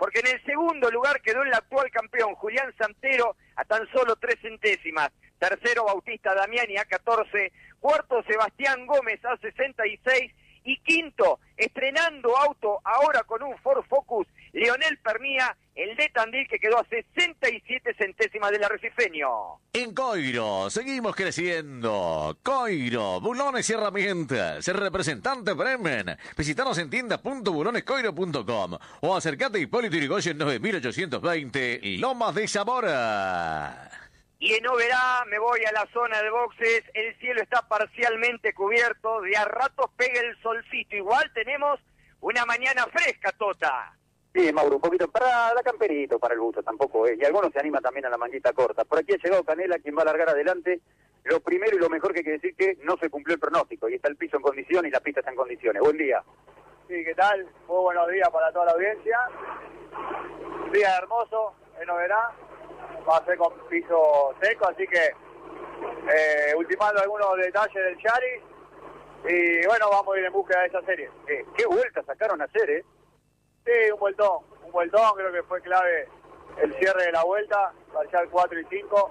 porque en el segundo lugar quedó el actual campeón Julián Santero a tan solo 3 centésimas. Tercero Bautista Damiani a 14, cuarto Sebastián Gómez a 66 y quinto, estrenando auto ahora con un Ford Focus, Leonel Permía, el de Tandil, que quedó a 67 centésimas del arrecifeño. En Coiro, seguimos creciendo. Coiro, bulones y herramientas. Representante Bremen. Visítanos en tiendas.bulonescoiro.com o acércate a Hipólito Yrigoyen 9820, Lomas de Zamora. Y en Oberá me voy a la zona de boxes, el cielo está parcialmente cubierto, de a ratos pega el solcito, igual tenemos una mañana fresca, Tota. Sí, Mauro, un poquito para la camperito, para el gusto tampoco, y algunos se animan también a la manguita corta. Por aquí ha llegado Canela, quien va a largar adelante. Lo primero y lo mejor que hay que decir que no se cumplió el pronóstico, y está el piso en condiciones y la pista está en condiciones. Buen día. Sí, ¿qué tal? Muy buenos días para toda la audiencia. Día hermoso en Oberá. Va a ser con piso seco, así que ultimando algunos detalles del Yaris y bueno, vamos a ir en búsqueda de esa serie. ¿Qué vuelta sacaron a hacer, eh? Sí, un vueltón, creo que fue clave el cierre de la vuelta, parcial 4 y 5,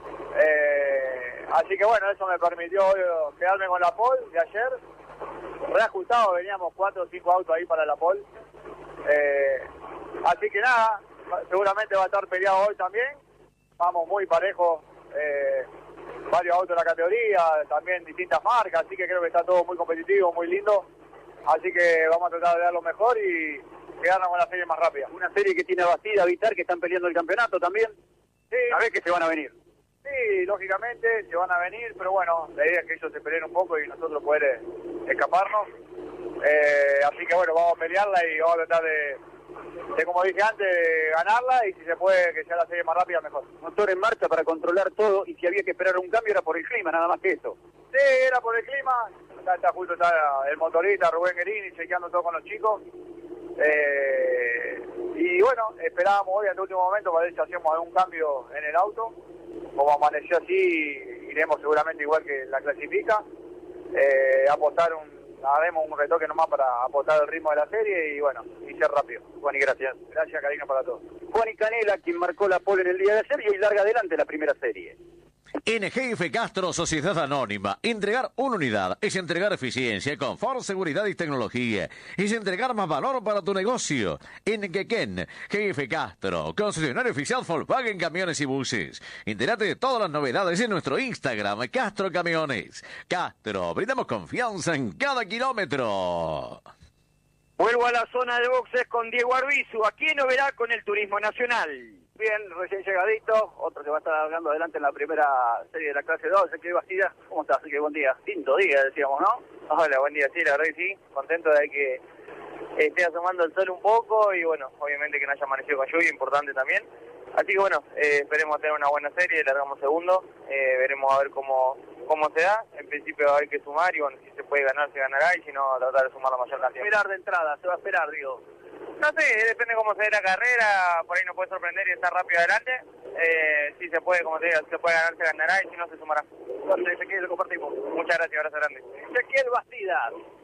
así que bueno, eso me permitió quedarme con la pole de ayer, reajustado, veníamos 4 o 5 autos ahí para la pole, así que nada, seguramente va a estar peleado hoy también. Vamos muy parejos, varios autos en la categoría, también distintas marcas, así que creo que está todo muy competitivo, muy lindo. Así que vamos a tratar de dar lo mejor y quedarnos con la serie más rápida. Una serie que tiene a Bastida, Vitar, que están peleando el campeonato también. Sí. ¿Sabés que se van a venir? Sí, lógicamente se van a venir, pero bueno, la idea es que ellos se peleen un poco y nosotros poder escaparnos. Así que bueno, vamos a pelearla y vamos a tratar de como dije antes, ganarla y si se puede que sea la serie más rápida, mejor. Motor en marcha para controlar todo y si había que esperar un cambio era por el clima, nada más que eso. Sí, era por el clima. Justo está el motorista Rubén Guerini chequeando todo con los chicos. Y bueno, esperábamos hoy hasta el último momento para ver si hacíamos algún cambio en el auto. Como amaneció así, iremos seguramente igual que la clasifica. Haremos un retoque nomás para apostar el ritmo de la serie y bueno, y ser rápido. Juan y gracias. Gracias, cariño, para todos. Juan y Canela, quien marcó la pole en el día de ayer y hoy larga adelante la primera serie. NGF Castro, Sociedad Anónima. Entregar una unidad es entregar eficiencia, confort, seguridad y tecnología. Es entregar más valor para tu negocio. En Quequén, GF Castro, concesionario oficial Volkswagen Camiones y Buses. Entérate de todas las novedades en nuestro Instagram, Castro Camiones. Castro, brindamos confianza en cada kilómetro. Vuelvo a la zona de boxes con Diego Arbizu, aquí en Oberá con el Turismo Nacional. Bien, recién llegadito, otro que va a estar hablando adelante en la primera serie de la clase 2, Ezequiel Bastida. ¿Cómo estás? Ezequiel, buen día. Quinto día, decíamos, ¿no? Hola, buen día, sí, la verdad que sí. Contento de que esté asomando el sol un poco y bueno, obviamente que no haya amanecido con lluvia, importante también. Así que bueno, esperemos tener una buena serie, largamos segundo, veremos a ver cómo se da. En principio va a haber que sumar y bueno, si se puede ganar, se ganará y si no, tratar de sumar la mayor cantidad. Esperar de entrada, se va a esperar, digo. No sé, depende cómo se dé la carrera, por ahí nos puede sorprender y estar rápido adelante. Si se puede, como te digo, si se puede ganar, se ganará y si no, se sumará. Entonces, Ezequiel, lo compartimos. Muchas gracias, abrazo grande. Ezequiel Bastidas.